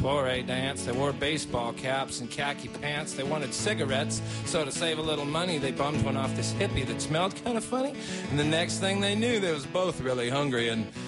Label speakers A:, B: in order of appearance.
A: soiree dance. They wore baseball caps and khaki pants. They wanted cigarettes, so to save a little money, they bummed one off this hippie that smelled kind of funny. And the next thing they knew, they was both really hungry. And